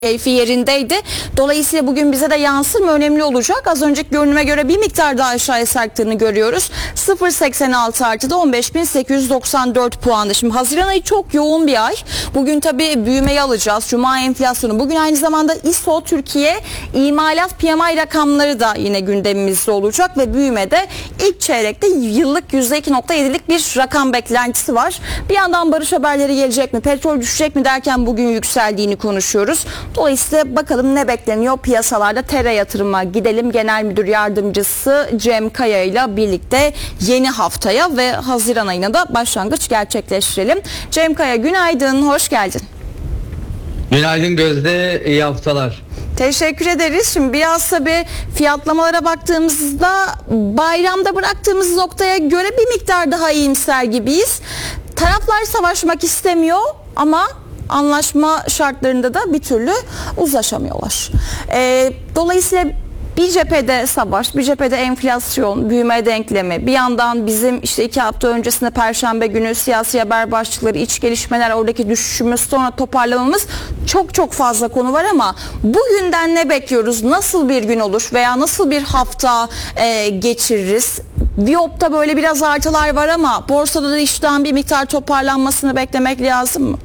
keyfi yerindeydi. Dolayısıyla bugün bize de yansır mı önemli olacak. Az önceki görünüme göre bir miktar daha aşağıya sarktığını görüyoruz. 0.86 artıda 15.894 puanda. Şimdi Haziran ayı çok yoğun bir ay. Bugün tabii büyümeyi alacağız. Cuma enflasyonu. Bugün aynı zamanda ISO Türkiye imalat PMI rakamları da yine gündemimizde olacak ve büyümede ilk çeyrekte yıllık %2.7'lik bir rakam beklentisi var. Bir yandan barış haberleri gelecek mi? Petrol düşecek mi derken bugün yükseldiğini konuşuyoruz. Dolayısıyla bakalım ne bekleniyor piyasalarda. Tera Yatırım'a gidelim. Genel Müdür Yardımcısı Cem Kaya ile birlikte yeni haftaya ve Haziran ayına da başlangıç gerçekleştirelim. Cem Kaya günaydın, hoş geldin. Günaydın Gözde, iyi haftalar. Teşekkür ederiz. Şimdi biraz tabii fiyatlamalara baktığımızda bayramda bıraktığımız noktaya göre bir miktar daha iyimser gibiyiz. Taraflar savaşmak istemiyor ama anlaşma şartlarında da bir türlü uzlaşamıyorlar. Dolayısıyla bir cephede savaş, bir cephede enflasyon, büyüme denklemi, bir yandan bizim işte 2 hafta öncesinde Perşembe günü siyasi haber başlıkları, iç gelişmeler, oradaki düşüşümüz, sonra toparlamamız, çok fazla konu var ama bugünden ne bekliyoruz? Nasıl bir gün olur veya nasıl bir hafta geçiririz? Viyop'ta böyle biraz artılar var ama borsada da iştahın bir miktar toparlanmasını beklemek lazım mı?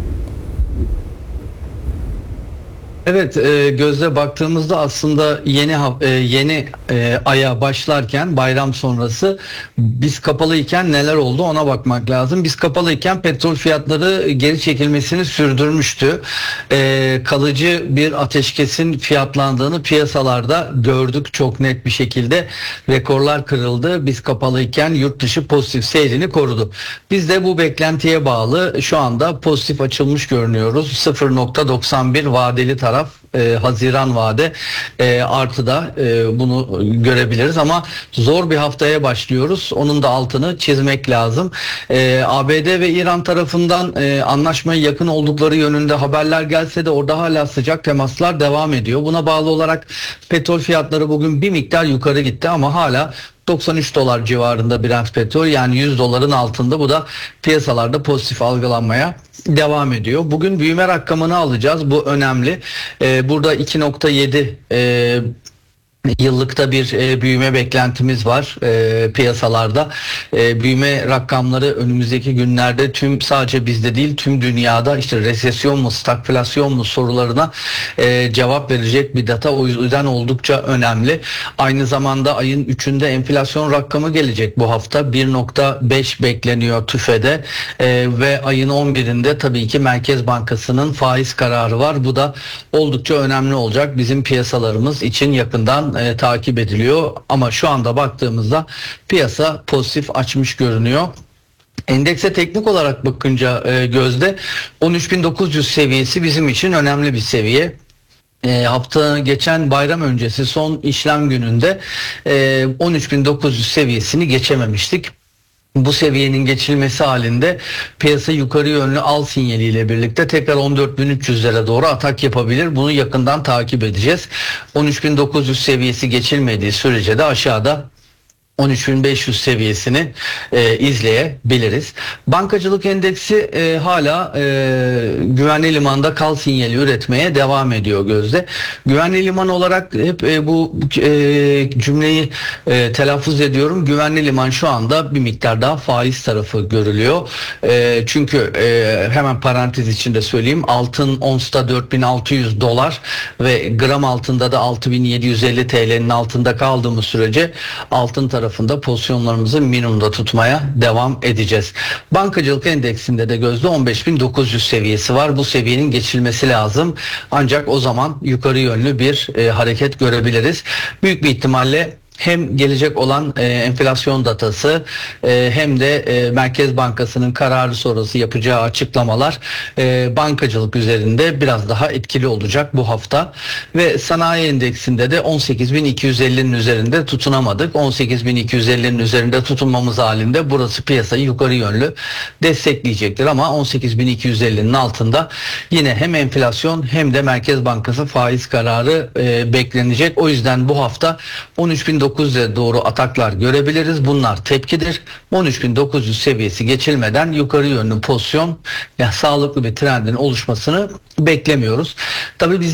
Evet, gözle baktığımızda aslında yeni aya başlarken bayram sonrası biz kapalıyken neler oldu ona bakmak lazım. Biz kapalıyken petrol fiyatları geri çekilmesini sürdürmüştü. Kalıcı bir ateşkesin fiyatlandığını piyasalarda gördük çok net bir şekilde. Rekorlar kırıldı. Biz kapalıyken yurt dışı pozitif seyrini korudu. Biz de bu beklentiye bağlı şu anda pozitif açılmış görünüyoruz. 0.91 vadeli taraf. Haziran vade artıda bunu görebiliriz ama zor bir haftaya başlıyoruz. Onun da altını çizmek lazım. ABD ve İran tarafından anlaşmaya yakın oldukları yönünde haberler gelse de orada hala sıcak temaslar devam ediyor. Buna bağlı olarak petrol fiyatları bugün bir miktar yukarı gitti ama hala 93 dolar civarında Brent petrol, yani 100 doların altında. Bu da piyasalarda pozitif algılanmaya devam ediyor. Bugün büyüme rakamını alacağız. Bu önemli. Burada 2.7 yıllıkta bir büyüme beklentimiz var piyasalarda. Büyüme rakamları önümüzdeki günlerde sadece bizde değil tüm dünyada işte resesyon mu stagflasyon mu sorularına cevap verecek bir data. O yüzden oldukça önemli. Aynı zamanda ayın 3'ünde enflasyon rakamı gelecek bu hafta. 1.5 bekleniyor TÜFE'de ve ayın 11'inde tabii ki Merkez Bankası'nın faiz kararı var. Bu da oldukça önemli olacak. Bizim piyasalarımız için yakından takip ediliyor ama şu anda baktığımızda piyasa pozitif açmış görünüyor. Endekse teknik olarak bakınca Gözde 13.900 seviyesi bizim için önemli bir seviye. Hafta geçen bayram öncesi son işlem gününde 13.900 seviyesini geçememiştik. Bu seviyenin geçilmesi halinde piyasa yukarı yönlü al sinyaliyle birlikte tekrar 14.300'lere doğru atak yapabilir. Bunu yakından takip edeceğiz. 13.900 seviyesi geçilmediği sürece de aşağıda 13.500 seviyesini izleyebiliriz. Bankacılık endeksi hala güvenli limanda kal sinyali üretmeye devam ediyor Gözde. Güvenli liman olarak hep bu cümleyi telaffuz ediyorum. Güvenli liman şu anda bir miktar daha faiz tarafı görülüyor. Çünkü hemen parantez içinde söyleyeyim, altın onsta 4.600 dolar ve gram altında da 6.750 TL'nin altında kaldığımız sürece altın tarafında pozisyonlarımızı minimumda tutmaya devam edeceğiz. Bankacılık endeksinde de Gözde 15.900 seviyesi var. Bu seviyenin geçilmesi lazım. Ancak o zaman yukarı yönlü bir hareket görebiliriz. Büyük bir ihtimalle hem gelecek olan enflasyon datası hem de Merkez Bankası'nın kararı sonrası yapacağı açıklamalar bankacılık üzerinde biraz daha etkili olacak bu hafta. Ve sanayi endeksinde de 18.250'nin üzerinde tutunamadık. 18.250'nin üzerinde tutunmamız halinde burası piyasayı yukarı yönlü destekleyecektir ama 18.250'nin altında yine hem enflasyon hem de Merkez Bankası faiz kararı beklenecek. O yüzden bu hafta 13.900 13.900'e doğru ataklar görebiliriz. Bunlar tepkidir. 13.900 seviyesi geçilmeden yukarı yönlü pozisyon, yani sağlıklı bir trendin oluşmasını beklemiyoruz. Tabii biz